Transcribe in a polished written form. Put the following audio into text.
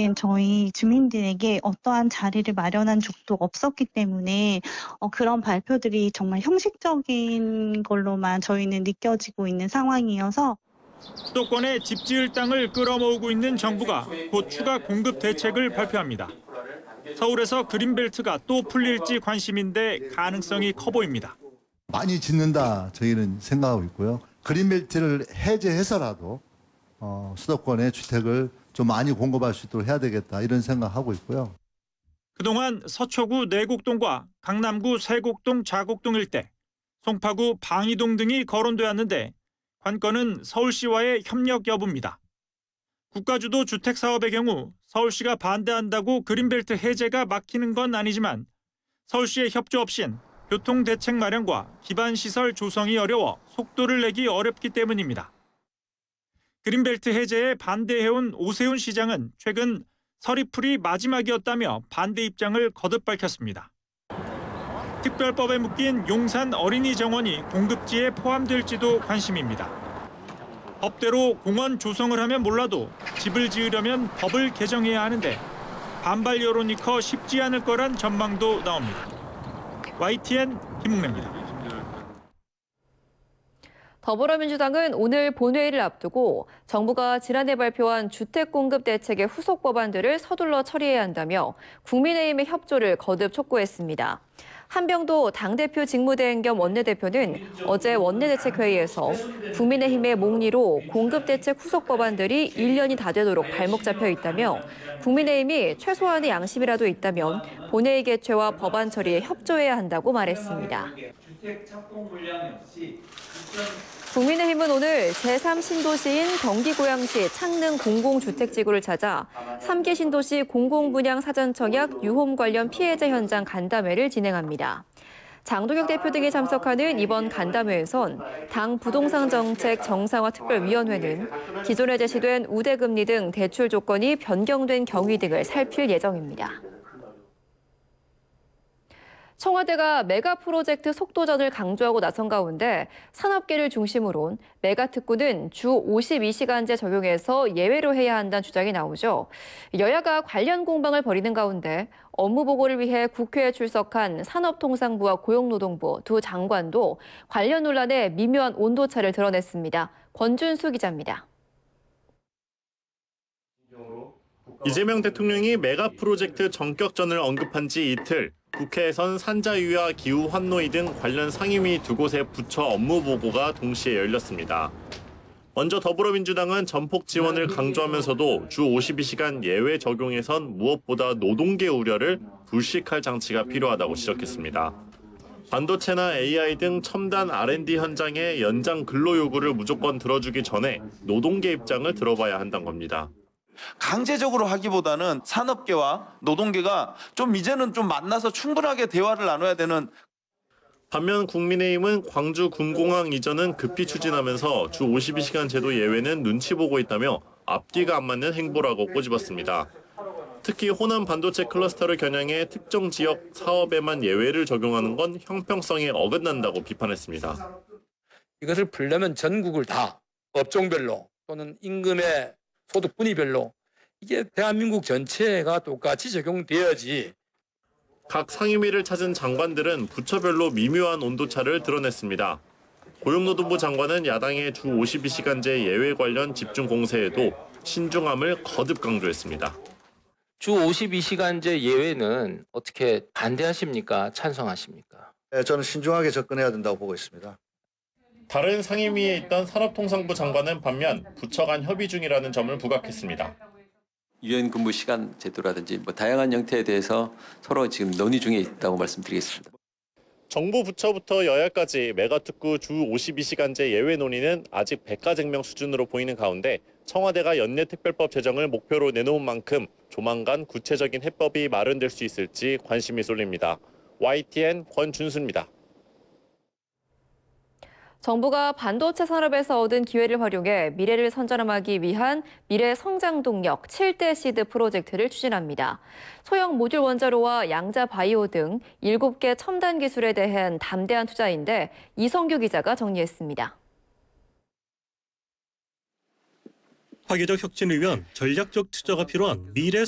때는 저희 주민들에게 어떠한 자리를 마련한 적도 없었기 때문에 그런 발표들이 정말 형식적인 걸로만 저희는 느껴지고 있는 상황이어서 수도권에 집 지을 땅을 끌어모으고 있는 정부가 곧 추가 공급 대책을 발표합니다. 서울에서 그린벨트가 또 풀릴지 관심인데 가능성이 커 보입니다. 많이 짓는다 저희는 생각하고 있고요. 그린벨트를 해제해서라도 수도권에 주택을 좀 많이 공급할 수 있도록 해야 되겠다 이런 생각하고 있고요. 그동안 서초구 내곡동과 강남구 세곡동 자곡동 일대, 송파구 방이동 등이 거론돼 왔는데 관건은 서울시와의 협력 여부입니다. 국가주도 주택 사업의 경우 서울시가 반대한다고 그린벨트 해제가 막히는 건 아니지만 서울시의 협조 없인 교통대책 마련과 기반시설 조성이 어려워 속도를 내기 어렵기 때문입니다. 그린벨트 해제에 반대해온 오세훈 시장은 최근 서리풀이 마지막이었다며 반대 입장을 거듭 밝혔습니다. 특별법에 묶인 용산 어린이 정원이 공급지에 포함될지도 관심입니다. 법대로 공원 조성을 하면 몰라도 집을 지으려면 법을 개정해야 하는데 반발 여론이 커 쉽지 않을 거란 전망도 나옵니다. YTN 김웅래입니다. 더불어민주당은 오늘 본회의를 앞두고 정부가 지난해 발표한 주택공급 대책의 후속 법안들을 서둘러 처리해야 한다며 국민의힘의 협조를 거듭 촉구했습니다. 한병도 당대표 직무대행 겸 원내대표는 어제 원내대책회의에서 국민의힘의 몽리로 공급대책 후속 법안들이 1년이 다 되도록 발목 잡혀 있다며 국민의힘이 최소한의 양심이라도 있다면 본회의 개최와 법안 처리에 협조해야 한다고 말했습니다. 국민의힘은 오늘 제3신도시인 경기고양시 창릉 공공주택지구를 찾아 3기 신도시 공공분양 사전청약 유홈 관련 피해자 현장 간담회를 진행합니다. 장동혁 대표 등이 참석하는 이번 간담회에선 당 부동산 정책 정상화 특별위원회는 기존에 제시된 우대금리 등 대출 조건이 변경된 경위 등을 살필 예정입니다. 청와대가 메가 프로젝트 속도전을 강조하고 나선 가운데 산업계를 중심으로 메가 특구는 주 52시간제 적용해서 예외로 해야 한다는 주장이 나오죠. 여야가 관련 공방을 벌이는 가운데 업무 보고를 위해 국회에 출석한 산업통상부와 고용노동부 두 장관도 관련 논란에 미묘한 온도차를 드러냈습니다. 권준수 기자입니다. 이재명 대통령이 메가 프로젝트 전격전을 언급한 지 이틀, 국회에선 산자유와 기후 환노위 등 관련 상임위 두 곳의 부처 업무 보고가 동시에 열렸습니다. 먼저 더불어민주당은 전폭 지원을 강조하면서도 주 52시간 예외 적용에선 무엇보다 노동계 우려를 불식할 장치가 필요하다고 지적했습니다. 반도체나 AI 등 첨단 R&D 현장의 연장 근로 요구를 무조건 들어주기 전에 노동계 입장을 들어봐야 한다는 겁니다. 강제적으로 하기보다는 산업계와 노동계가 이제는 만나서 충분하게 대화를 나눠야 되는. 반면 국민의힘은 광주 군공항 이전은 급히 추진하면서 주 52시간 제도 예외는 눈치 보고 있다며 앞뒤가 안 맞는 행보라고 꼬집었습니다. 특히 호남 반도체 클러스터를 겨냥해 특정 지역 사업에만 예외를 적용하는 건 형평성에 어긋난다고 비판했습니다. 이것을 풀려면 전국을 다 업종별로 또는 임금의 소득 분위별로 이게 대한민국 전체가 똑같이 적용되어야지. 각 상임위를 찾은 장관들은 부처별로 미묘한 온도차를 드러냈습니다. 고용노동부 장관은 야당의 주 52시간제 예외 관련 집중 공세에도 신중함을 거듭 강조했습니다. 주 52시간제 예외는 어떻게 반대하십니까? 찬성하십니까? 저는 신중하게 접근해야 된다고 보고 있습니다. 다른 상임위에 있던 산업통상부 장관은 반면 부처 간 협의 중이라는 점을 부각했습니다. 유연 근무 시간 제도라든지 다양한 형태에 대해서 서로 지금 논의 중에 있다고 말씀드리겠습니다. 정부 부처부터 여야까지 메가특구 주 52시간제 예외 논의는 아직 백가쟁명 수준으로 보이는 가운데 청와대가 연내특별법 제정을 목표로 내놓은 만큼 조만간 구체적인 해법이 마련될 수 있을지 관심이 쏠립니다. YTN 권준수입니다. 정부가 반도체 산업에서 얻은 기회를 활용해 미래를 선점하기 위한 미래 성장 동력 7대 시드 프로젝트를 추진합니다. 소형 모듈 원자로와 양자 바이오 등 7개 첨단 기술에 대한 담대한 투자인데 이성규 기자가 정리했습니다. 화기적 혁신을 위한 전략적 투자가 필요한 미래